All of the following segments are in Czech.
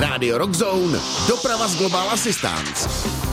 Radio Rock Zone, doprava z Global Assistance.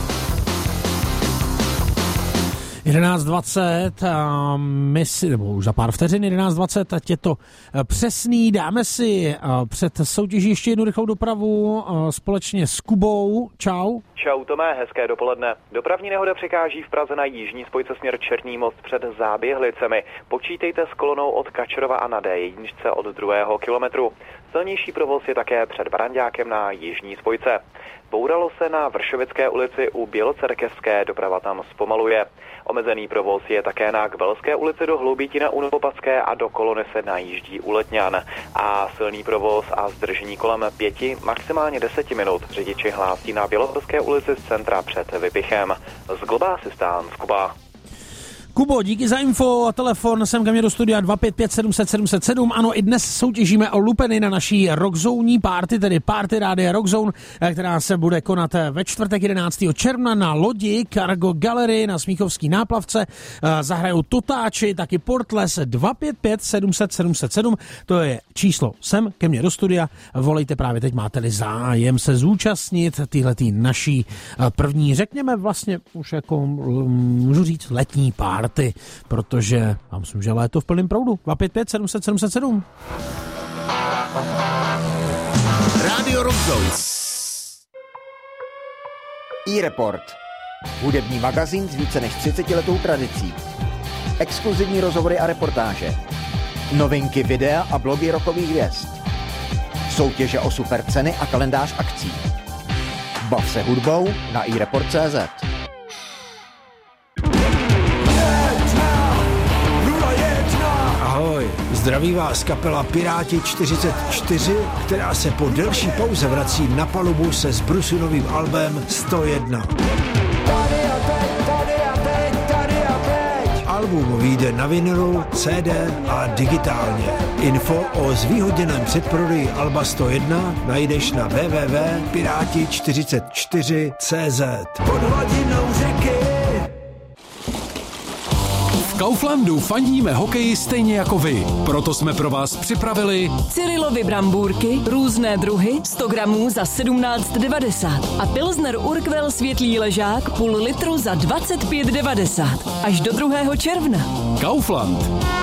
11:20 a my si, nebo už za pár vteřin 11:20, ať je to přesný, dáme si před soutěží ještě jednu rychlou dopravu společně s Kubou. Čau. Čau Tomé, hezké dopoledne. Dopravní nehoda překáží v Praze na jižní spojce směr Černý most před Záběhlicemi. Počítejte s kolonou od Kačerova a na D1 od 2. kilometru. Silnější provoz je také před Baranďákem na jižní spojce. Bouralo se na Vršovické ulici u Bělocerkevské, doprava tam zpomaluje. Omezený provoz je také na Kvelské ulici do Hloubětína u Novopacké a do kolony se najíždí u Letňan. A silný provoz a zdržení kolem 5, maximálně 10 minut řidiči hlásí na Bělohorské ulici z centra před Vypichem. Z Global Assistance, Kuba. Kubo, díky za info a telefon sem ke mně do studia 255 700 707. Ano, i dnes soutěžíme o lupeny na naší rockzónní party, tedy party Rádia Rockzone, která se bude konat ve čtvrtek 11. června na lodi Cargo Gallery na Smíchovský náplavce. Zahrajou Totáči, taky Portles. 255 700 707. To je číslo sem ke mně do studia. Volejte právě teď, máte-li zájem se zúčastnit tyhletý naší první, řekněme vlastně už jako můžu říct letní party. Protože já myslím, že léto v plném proudu. 255 700 707. Radio Rock Zone. iReport. Hudební magazín s více než 30letou tradicí. Exkluzivní rozhovory a reportáže. Novinky videa a blogy rockových hvězd. Soutěže o super ceny a kalendář akcí. Bav se hudbou na iReport.cz. Ahoj, zdraví vás kapela Piráti 44, která se po delší pauze vrací na palubu se zbrusunovým albem 101. Album vyjde na vinylu, CD a digitálně. Info o zvýhodněném předprodeji alba 101 najdeš na www.pirati44.cz. Pod hladinou řeky. V Kauflandu fandíme hokeji stejně jako vy. Proto jsme pro vás připravili Cyrilovy brambůrky, různé druhy, 100 gramů za 17,90 a Pilsner Urquell světlý ležák půl litru za 25,90 až do 2. června. Kaufland.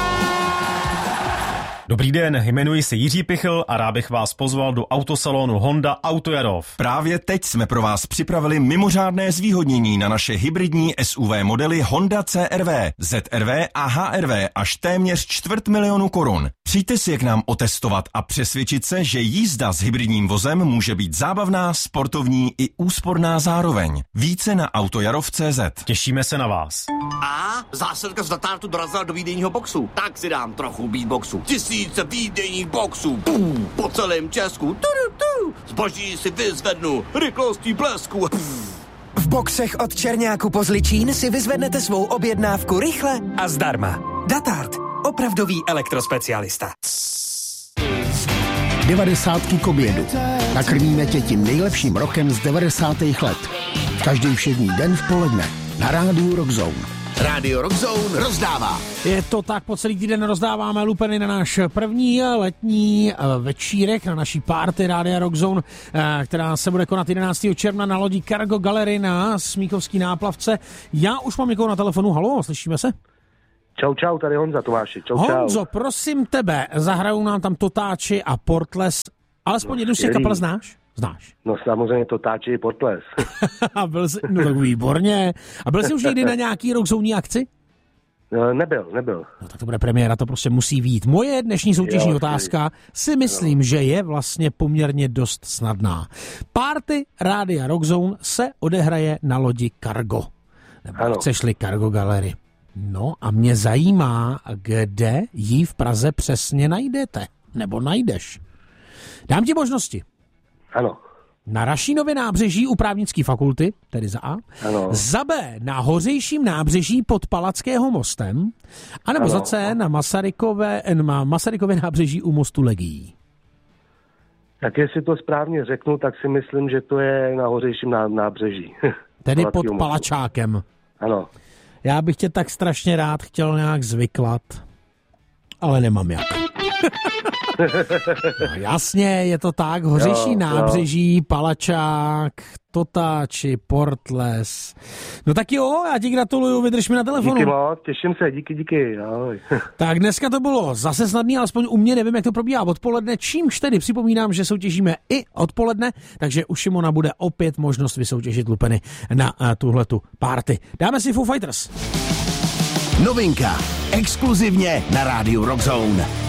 Dobrý den, jmenuji se Jiří Pichl a rád bych vás pozval do autosalonu Honda Autojarov. Právě teď jsme pro vás připravili mimořádné zvýhodnění na naše hybridní SUV modely Honda CR-V, ZR-V a HR-V až téměř 250 000 korun. Přijďte si je k nám otestovat a přesvědčit se, že jízda s hybridním vozem může být zábavná, sportovní i úsporná zároveň. Více na autojarov.cz. Těšíme se na vás. A zásilka z Datartu dorazila do výdejního boxu. Tak si dám trochu beatboxu. 1000 výdejních boxů. Po celém Česku. Zboží si vyzvednu. Rychlostí blesku. V boxech od Černáku po Zličín si vyzvednete svou objednávku rychle a zdarma. Datart. Opravdový elektrospecialista. 90 k obědu. Nakrmíme tě tím nejlepším rokem z 90. let. Každý všední den v poledne na rádiu Rock Zone. Radio Rock Zone rozdává. Je to tak, po celý týden rozdáváme lupeny na náš první letní večírek, na naší party Rádia Rock Zone, která se bude konat 11. června na lodi Cargo Gallery na Smíchovský náplavce. Já už mám někoho na telefonu. Haló, slyšíme se? Čau, tady Honza Tomáši. Čau. Honzo, prosím tebe, zahrajou nám tam Totáči a Portles. Alespoň jednu z těch kapel znáš? No samozřejmě Totáči i Portles. No tak výborně. A byl jsi už někdy na nějaký rockzónní akci? Nebyl. No tak to bude premiéra, to prostě musí vyjít. Moje dnešní soutěžní otázka si myslím, že je vlastně poměrně dost snadná. Party Rádia Rock Zone se odehraje na lodi Cargo. Nebo chceš-li Cargo Gallery. No a mě zajímá, kde ji v Praze přesně najdete. Nebo najdeš. Dám ti možnosti. Ano. Na Rašínově nábřeží u právnické fakulty, tedy za A. Ano. Za B na Hořejším nábřeží pod Palackého mostem. A nebo za C na Masarykově nábřeží u mostu Legií. Tak jestli to správně řeknu, tak si myslím, že to je na Hořejším nábřeží. Tedy pod Palačákem. Ano. Já bych tě tak strašně rád chtěl nějak zvyklat, ale nemám jak. No, jasně, je to tak, Hořejší nábřeží, Palačák, Totáči, Portles. No tak jo, já ti gratuluju, vydrž mi na telefonu. Díky moc, těším se, díky, ahoj. Tak dneska to bylo zase snadný, alespoň u mě, nevím, jak to probíhá odpoledne, čímž tedy připomínám, že soutěžíme i odpoledne, takže u Šimona bude opět možnost vysoutěžit lupeny na tuhletu party. Dáme si Foo Fighters. Novinka, exkluzivně na rádiu Rock Zone.